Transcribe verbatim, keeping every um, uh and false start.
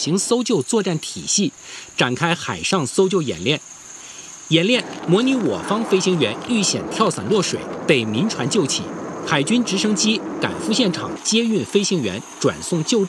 型搜救作战体系，展开海上搜救演练。演练模拟我方飞行员遇险跳伞落水，被民船救起，海军直升机赶赴现场接运飞行员，转送救